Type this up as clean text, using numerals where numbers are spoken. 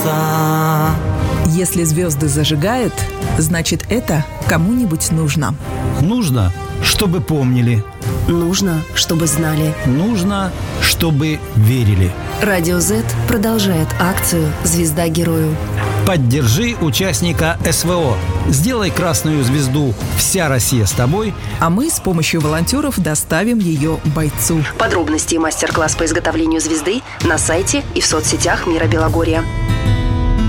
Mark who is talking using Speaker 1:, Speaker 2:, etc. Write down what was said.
Speaker 1: сердца.
Speaker 2: Если звезды зажигают, значит, это кому-нибудь нужно.
Speaker 3: Нужно, чтобы помнили.
Speaker 4: Нужно, чтобы знали.
Speaker 3: Нужно, чтобы верили.
Speaker 4: Радио Z продолжает акцию «Звезда герою».
Speaker 3: Поддержи участника СВО. Сделай красную звезду «Вся Россия с тобой».
Speaker 2: А мы с помощью волонтеров доставим ее бойцу.
Speaker 4: Подробности и мастер-класс по изготовлению звезды на сайте и в соцсетях Мира Белогорья.